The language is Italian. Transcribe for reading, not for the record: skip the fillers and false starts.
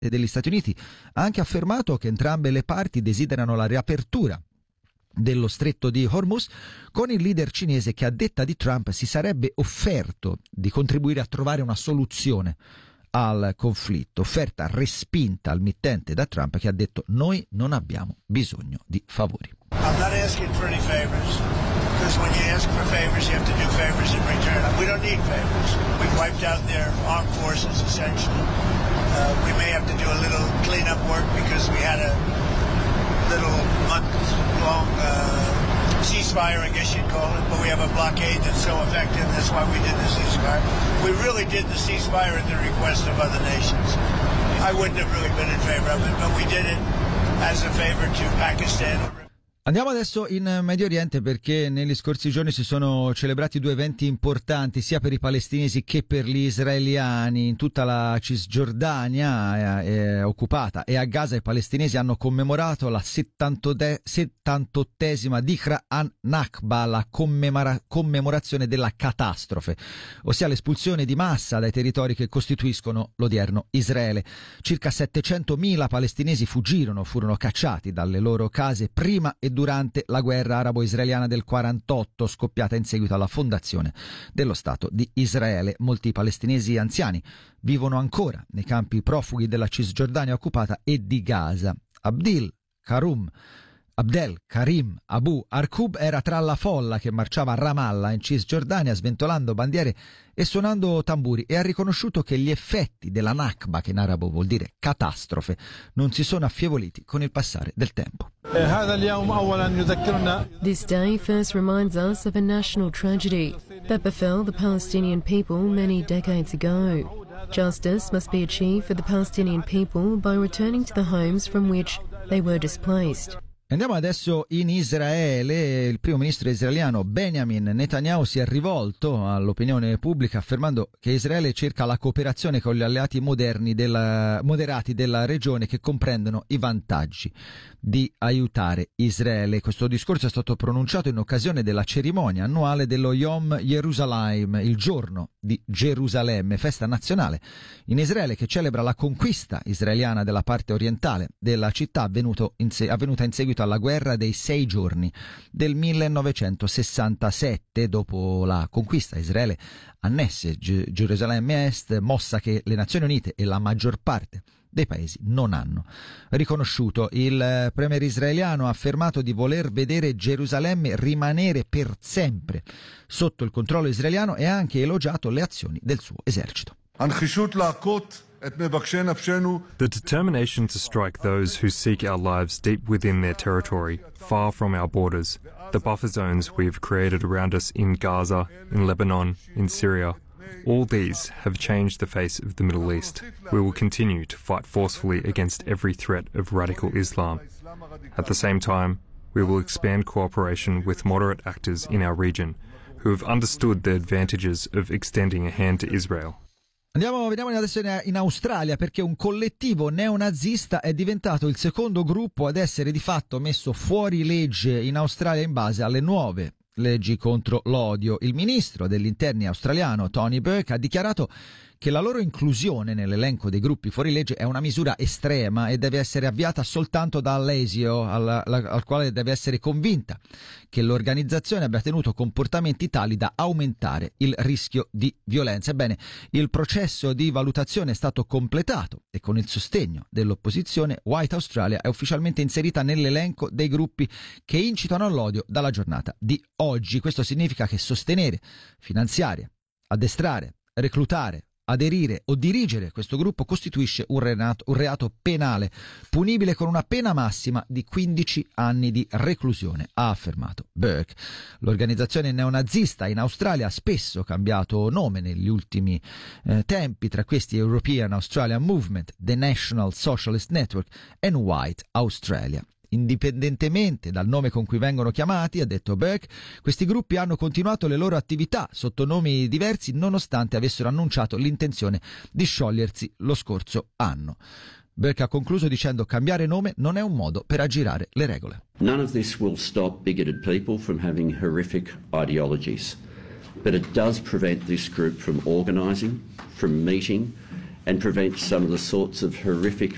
degli Stati Uniti ha anche affermato che entrambe le parti desiderano la riapertura dello stretto di Hormuz, con il leader cinese che a detta di Trump si sarebbe offerto di contribuire a trovare una soluzione al conflitto, offerta respinta al mittente da Trump, che ha detto: noi non abbiamo bisogno di favori. I'm not asking for any favors, because when you ask for favors you have to do favors in return. We don't need favors. We've wiped out their armed forces essentially. We may have to do a little cleanup work because we had a little month-long ceasefire, I guess you'd call it, but we have a blockade that's so effective, that's why we did the ceasefire. We really did the ceasefire at the request of other nations. I wouldn't have really been in favor of it, but we did it as a favor to Pakistan. Andiamo adesso in Medio Oriente, perché negli scorsi giorni si sono celebrati due eventi importanti sia per i palestinesi che per gli israeliani. In tutta la Cisgiordania è occupata e a Gaza i palestinesi hanno commemorato la 78esima Dikra an-Nakba, la commemorazione della catastrofe, ossia l'espulsione di massa dai territori che costituiscono l'odierno Israele. Circa 700.000 palestinesi furono cacciati dalle loro case prima e durante la guerra arabo-israeliana del 48, scoppiata in seguito alla fondazione dello Stato di Israele. Molti palestinesi anziani vivono ancora nei campi profughi della Cisgiordania occupata e di Gaza. Abdel Karim Abu Arqub era tra la folla che marciava a Ramallah in Cisgiordania sventolando bandiere e suonando tamburi, e ha riconosciuto che gli effetti della Nakba, che in arabo vuol dire catastrofe, non si sono affievoliti con il passare del tempo. This day first reminds us of a national tragedy that befell the Palestinian people many decades ago. Justice must be achieved for the Palestinian people by returning to the homes from which they were displaced. Andiamo adesso in Israele. Il primo ministro israeliano Benjamin Netanyahu si è rivolto all'opinione pubblica affermando che Israele cerca la cooperazione con gli alleati moderati della regione, che comprendono i vantaggi di aiutare Israele. Questo discorso è stato pronunciato in occasione della cerimonia annuale dello Yom Yerushalayim, il giorno di Gerusalemme, festa nazionale in Israele che celebra la conquista israeliana della parte orientale della città avvenuta in seguito alla guerra dei 6 giorni del 1967. Dopo la conquista, Israele annesse Gerusalemme Est, mossa che le Nazioni Unite e la maggior parte dei paesi non hanno riconosciuto. Il premier israeliano ha affermato di voler vedere Gerusalemme rimanere per sempre sotto il controllo israeliano e ha anche elogiato le azioni del suo esercito. The determination to strike those who seek our lives deep within their territory, far from our borders, the buffer zones we have created around us in Gaza, in Lebanon, in Syria, all these have changed the face of the Middle East. We will continue to fight forcefully against every threat of radical Islam. At the same time, we will expand cooperation with moderate actors in our region who have understood the advantages of extending a hand to Israel. Vediamo adesso in Australia, perché un collettivo neonazista è diventato il secondo gruppo ad essere di fatto messo fuori legge in Australia in base alle nuove leggi contro l'odio. Il ministro degli interni australiano Tony Burke ha dichiarato che la loro inclusione nell'elenco dei gruppi fuorilegge è una misura estrema e deve essere avviata soltanto dall'ESIO, al quale deve essere convinta che l'organizzazione abbia tenuto comportamenti tali da aumentare il rischio di violenza. Ebbene, il processo di valutazione è stato completato e con il sostegno dell'opposizione White Australia è ufficialmente inserita nell'elenco dei gruppi che incitano all'odio dalla giornata di oggi. Questo significa che sostenere, finanziare, addestrare, reclutare, aderire o dirigere questo gruppo costituisce un reato penale, punibile con una pena massima di 15 anni di reclusione, ha affermato Burke. L'organizzazione neonazista in Australia ha spesso cambiato nome negli ultimi tempi, tra questi European Australian Movement, The National Socialist Network e White Australia. Indipendentemente dal nome con cui vengono chiamati, ha detto Burke, questi gruppi hanno continuato le loro attività sotto nomi diversi nonostante avessero annunciato l'intenzione di sciogliersi lo scorso anno. Burke ha concluso dicendo: cambiare nome non è un modo per aggirare le regole. None of this will stop bigoted people from having horrific ideologies, but it does prevent this group from organising, from meeting, and prevent some of the sorts of horrific